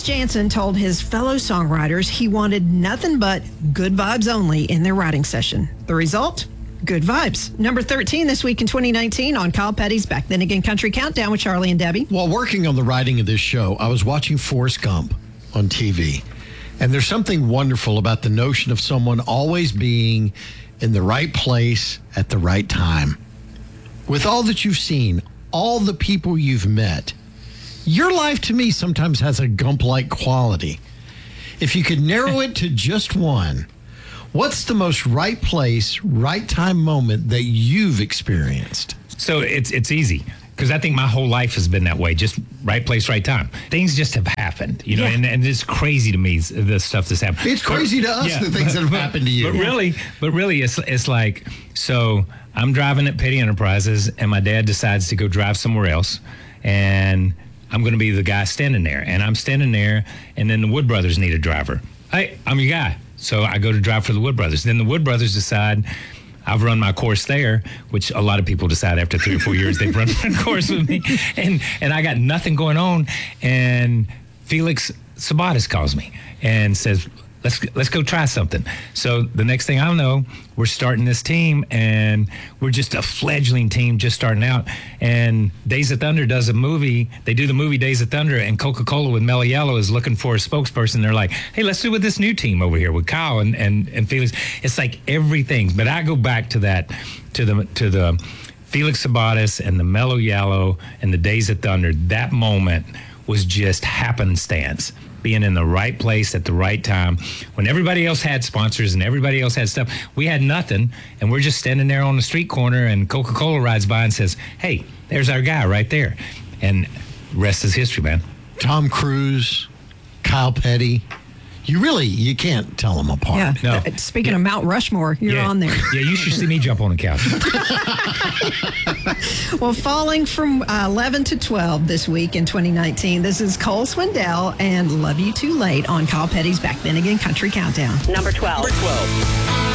Jansen told his fellow songwriters he wanted nothing but good vibes only in their writing session. The result? Good vibes. Number 13 this week in 2019 on Kyle Petty's Back Then Again Country Countdown with Charlie and Debbie. While working on the writing of this show, I was watching Forrest Gump on TV. And there's something wonderful about the notion of someone always being in the right place at the right time. With all that you've seen, all the people you've met, your life to me sometimes has a Gump-like quality. If you could narrow it to just one, what's the most right place, right time moment that you've experienced? So it's easy, because I think my whole life has been that way, just right place, right time. Things just have happened, you know, and it's crazy to me, the stuff that's happened. It's crazy to us, the things that have happened to you. But really, it's like, so I'm driving at Petty Enterprises, and my dad decides to go drive somewhere else, and I'm going to be the guy standing there. And I'm standing there, and then the Wood Brothers need a driver. Hey, I'm your guy. So I go to drive for the Wood Brothers. Then the Wood Brothers decide I've run my course there, which a lot of people decide after 3 or 4 years they've run a course with me. And I got nothing going on. And Felix Sabates calls me and says, let's go try something. So the next thing I know, we're starting this team, and we're just a fledgling team just starting out. And Days of Thunder does a movie. They do the movie Days of Thunder, and Coca-Cola with Mellow Yellow is looking for a spokesperson. They're like, hey, let's do it with this new team over here with Kyle and Felix. It's like everything. But I go back to that, to the Felix Sabates and the Mellow Yellow and the Days of Thunder. That moment was just happenstance. Being in the right place at the right time. When everybody else had sponsors and everybody else had stuff, we had nothing, and we're just standing there on the street corner, and Coca-Cola rides by and says, hey, there's our guy right there. And rest is history, man. Tom Cruise, Kyle Petty. You can't tell them apart. Yeah. No. Speaking of Mount Rushmore, you're on there. Yeah, you should see me jump on the couch. Well, falling from 11 to 12 this week in 2019, this is Cole Swindell and Love You Too Late on Kyle Petty's Back Then Again Country Countdown. Number 12. Number 12.